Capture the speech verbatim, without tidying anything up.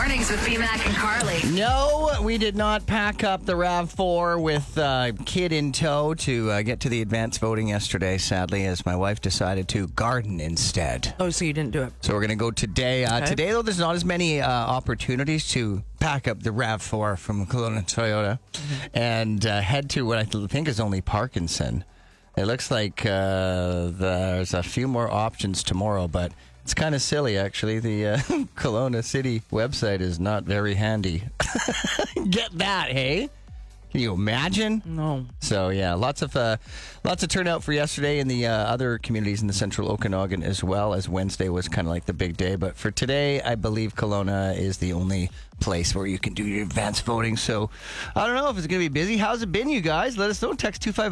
Mornings with B-Mac and Carly. No, we did not pack up the RAV four with uh, kid in tow to uh, get to the advance voting yesterday, sadly, as my wife decided to garden instead. Oh, so you didn't do it. So we're going to go today. Uh, Okay. Today, though, there's not as many uh, opportunities to pack up the RAV four from Kelowna Toyota and uh, head to what I th- think is only Parkinson. It looks like uh, there's a few more options tomorrow, but it's kind of silly, actually. The uh, Kelowna City website is not very handy. Get that, hey? Can you imagine? No. So yeah, lots of uh, lots of turnout for yesterday in the uh, other communities in the central Okanagan, as well as Wednesday was kind of like the big day. But for today, I believe Kelowna is the only place where you can do your advance voting. So I don't know if it's going to be busy. How's it been, you guys? Let us know. Text two five